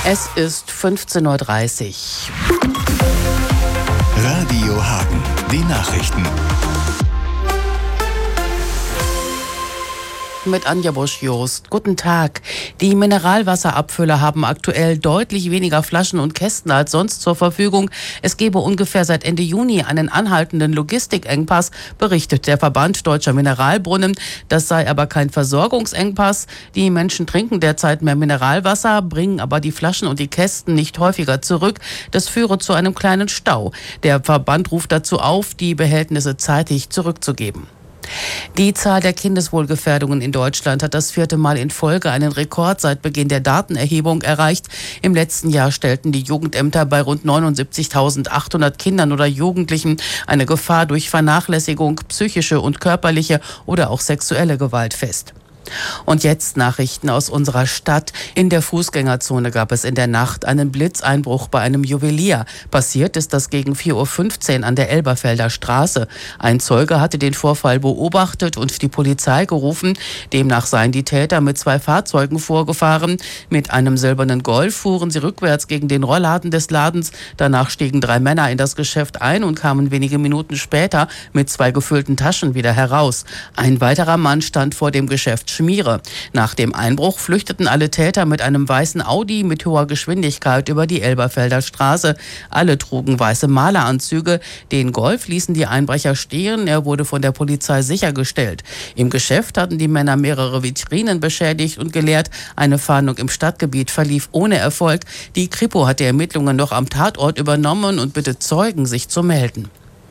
Es ist 15:30 Uhr. Radio Hagen, die Nachrichten. Mit Anja Busch-Jost. Guten Tag. Die Mineralwasserabfüller haben aktuell deutlich weniger Flaschen und Kästen als sonst zur Verfügung. Es gebe ungefähr seit Ende Juni einen anhaltenden Logistikengpass, berichtet der Verband Deutscher Mineralbrunnen. Das sei aber kein Versorgungsengpass. Die Menschen trinken derzeit mehr Mineralwasser, bringen aber die Flaschen und die Kästen nicht häufiger zurück. Das führe zu einem kleinen Stau. Der Verband ruft dazu auf, die Behältnisse zeitig zurückzugeben. Die Zahl der Kindeswohlgefährdungen in Deutschland hat das 4. Mal in Folge einen Rekord seit Beginn der Datenerhebung erreicht. Im letzten Jahr stellten die Jugendämter bei rund 79.800 Kindern oder Jugendlichen eine Gefahr durch Vernachlässigung, psychische und körperliche oder auch sexuelle Gewalt fest. Und jetzt Nachrichten aus unserer Stadt. In der Fußgängerzone gab es in der Nacht einen Blitzeinbruch bei einem Juwelier. Passiert ist das gegen 4:15 Uhr an der Elberfelder Straße. Ein Zeuge hatte den Vorfall beobachtet und die Polizei gerufen. Demnach seien die Täter mit 2 Fahrzeugen vorgefahren. Mit einem silbernen Golf fuhren sie rückwärts gegen den Rollladen des Ladens. Danach stiegen 3 Männer in das Geschäft ein und kamen wenige Minuten später mit 2 gefüllten Taschen wieder heraus. Ein weiterer Mann stand vor dem Geschäft Schmiere. Nach dem Einbruch flüchteten alle Täter mit einem weißen Audi mit hoher Geschwindigkeit über die Elberfelder Straße. Alle trugen weiße Maleranzüge. Den Golf ließen die Einbrecher stehen. Er wurde von der Polizei sichergestellt. Im Geschäft hatten die Männer mehrere Vitrinen beschädigt und geleert. Eine Fahndung im Stadtgebiet verlief ohne Erfolg. Die Kripo hat die Ermittlungen noch am Tatort übernommen und bittet Zeugen, sich zu melden.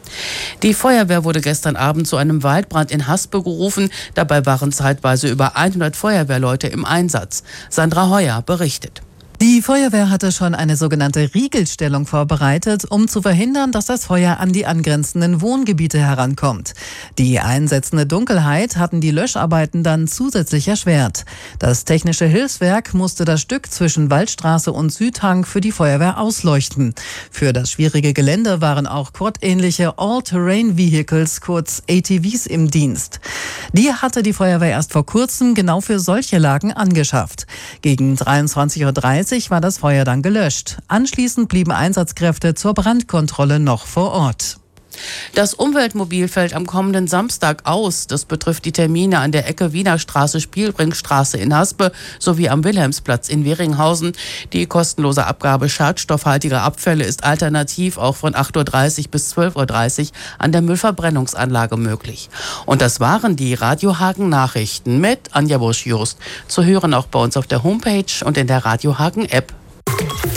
Die Feuerwehr wurde gestern Abend zu einem Waldbrand in Haspe gerufen. Dabei waren zeitweise über 100 Feuerwehrleute im Einsatz. Sandra Heuer berichtet. Die Feuerwehr hatte schon eine sogenannte Riegelstellung vorbereitet, um zu verhindern, dass das Feuer an die angrenzenden Wohngebiete herankommt. Die einsetzende Dunkelheit hatten die Löscharbeiten dann zusätzlich erschwert. Das Technische Hilfswerk musste das Stück zwischen Waldstraße und Südhang für die Feuerwehr ausleuchten. Für das schwierige Gelände waren auch quad-ähnliche All-Terrain-Vehicles, kurz ATVs, im Dienst. Die hatte die Feuerwehr erst vor kurzem genau für solche Lagen angeschafft. Gegen 23:30 Uhr war das Feuer dann gelöscht. Anschließend blieben Einsatzkräfte zur Brandkontrolle noch vor Ort. Das Umweltmobil fällt am kommenden Samstag aus. Das betrifft die Termine an der Ecke Wiener Straße, Spielringstraße in Haspe sowie am Wilhelmsplatz in Weringhausen. Die kostenlose Abgabe schadstoffhaltiger Abfälle ist alternativ auch von 8:30 Uhr bis 12:30 Uhr an der Müllverbrennungsanlage möglich. Und das waren die Radio Hagen Nachrichten mit Anja Busch-Jost. Zu hören auch bei uns auf der Homepage und in der Radio Hagen App.